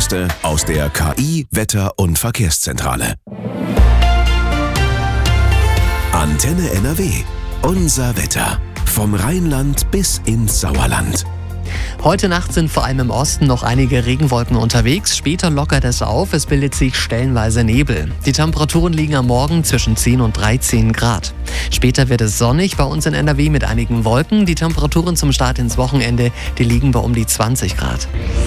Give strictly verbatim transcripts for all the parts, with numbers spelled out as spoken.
Neueste aus der K I, Wetter- und Verkehrszentrale. Antenne N R W. Unser Wetter. Vom Rheinland bis ins Sauerland. Heute Nacht sind vor allem im Osten noch einige Regenwolken unterwegs. Später lockert es auf, es bildet sich stellenweise Nebel. Die Temperaturen liegen am Morgen zwischen zehn und dreizehn Grad. Später wird es sonnig bei uns in N R W mit einigen Wolken. Die Temperaturen zum Start ins Wochenende, die liegen bei um die zwanzig Grad.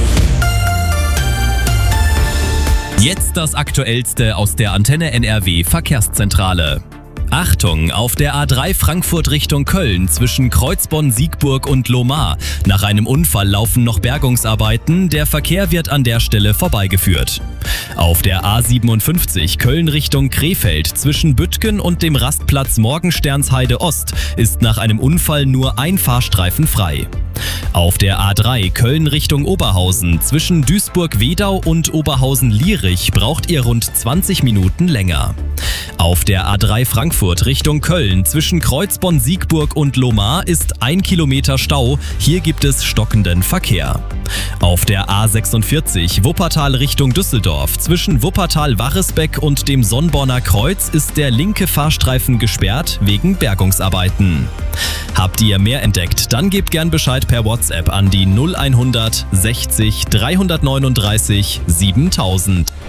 Jetzt das Aktuellste aus der Antenne N R W Verkehrszentrale. Achtung, auf der A drei Frankfurt Richtung Köln zwischen Kreuzbonn-Siegburg und Lohmar. Nach einem Unfall laufen noch Bergungsarbeiten, der Verkehr wird an der Stelle vorbeigeführt. Auf der A siebenundfünfzig Köln Richtung Krefeld zwischen Büttgen und dem Rastplatz Morgensternsheide Ost ist nach einem Unfall nur ein Fahrstreifen frei. Auf der A drei Köln Richtung Oberhausen zwischen Duisburg-Wedau und Oberhausen-Lierich braucht ihr rund zwanzig Minuten länger. Auf der A drei Frankfurt Richtung Köln zwischen Kreuzbonn-Siegburg und Lohmar ist ein Kilometer Stau. Hier gibt es stockenden Verkehr. Auf der A sechsundvierzig Wuppertal Richtung Düsseldorf zwischen Wuppertal-Waresbeck und dem Sonnborner Kreuz ist der linke Fahrstreifen gesperrt wegen Bergungsarbeiten. Habt ihr mehr entdeckt? Dann gebt gern Bescheid per WhatsApp an die null hundert sechzig dreihundertneununddreißig siebentausend.